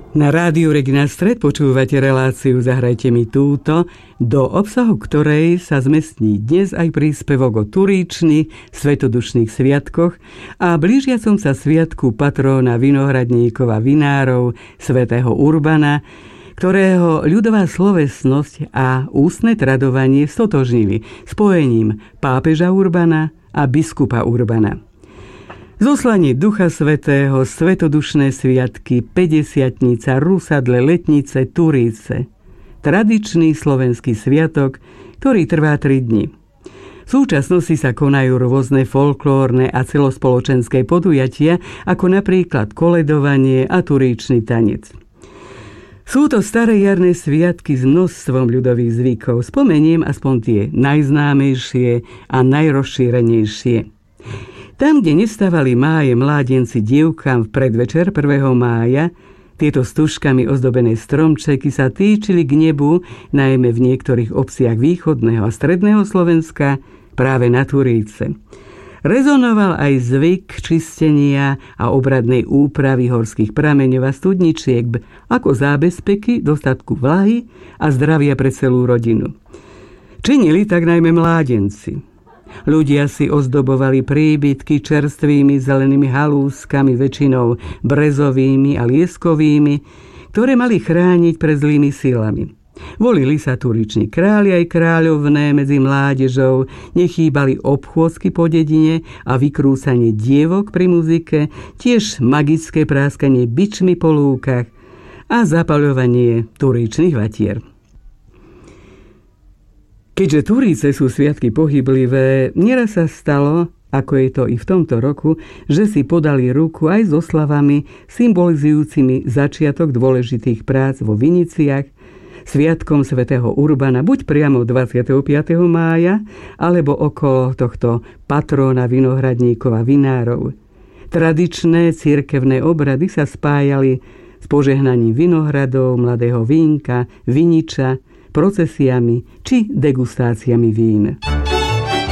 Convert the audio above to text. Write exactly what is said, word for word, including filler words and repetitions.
Na rádiu Regina Stred počúvate reláciu Zahrajte mi túto, do obsahu ktorej sa zmestní dnes aj príspevok o Turíčni, svetodušných sviatkoch a blížiacom sa sviatku patróna vinohradníkov a vinárov svätého Urbana, ktorého ľudová slovesnosť a ústne tradovanie stotožnili spojením pápeža Urbana a biskupa Urbana. Zoslanie Ducha Svätého, svetodušné sviatky, päťdesiatnica, Rusadle, Letnice, Turíce. Tradičný slovenský sviatok, ktorý trvá tri dni. V súčasnosti sa konajú rôzne folklórne a celospoločenské podujatia, ako napríklad koledovanie a turíčny tanec. Sú to staré jarné sviatky s množstvom ľudových zvykov. Spomeniem aspoň tie najznámejšie a najrozšírenejšie. Tam, kde nestávali máje mládenci dievkam v predvečer prvého mája, tieto stužkami ozdobené stromčeky sa týčili k nebu, najmä v niektorých obciach východného a stredného Slovenska, práve na Turíce. Rezonoval aj zvyk čistenia a obradnej úpravy horských prameňov a studničiek ako zábezpeky dostatku vlahy a zdravia pre celú rodinu. Činili tak najmä mládenci. Ľudia si ozdobovali príbytky čerstvými zelenými halúskami, väčšinou brezovými a lieskovými, ktoré mali chrániť pred zlými silami. Volili sa turiční králi aj kráľovné medzi mládežou, nechýbali obchôdzky po dedine a vykrúcanie dievok pri muzike, tiež magické práskanie bičmi po lúkach a zapaľovanie turíčnych vatier. Keďže Turíce sú sviatky pohyblivé, nieraz sa stalo, ako je to i v tomto roku, že si podali ruku aj so slavami symbolizujúcimi začiatok dôležitých prác vo viniciach, sviatkom svätého Urbana, buď priamo dvadsiateho piateho mája, alebo okolo tohto patróna vinohradníkov a vinárov. Tradičné cirkevné obrady sa spájali s požehnaním vinohradov, mladého vínka, viniča, procesiami či degustáciami vín.